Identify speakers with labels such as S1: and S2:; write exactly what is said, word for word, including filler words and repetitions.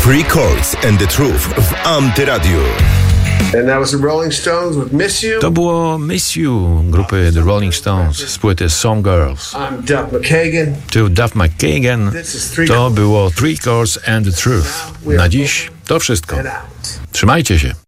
S1: Three Chords and the Truth w Antyradiu.
S2: And that was the Rolling Stones with Miss You.
S3: To było Miss You grupy The Rolling Stones z płyty Song Girls.
S2: I'm Duff McKagan.
S3: To Duff McKagan. To było Three Chords and the Truth. Na dziś to wszystko. Trzymajcie się.